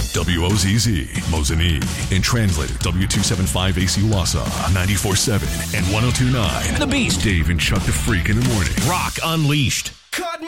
WOZZ, Mosinee. And translated W275AC Wausau, 94.7 and 102.9. The Beast. Dave and Chuck the Freak in the morning. Rock Unleashed. Cut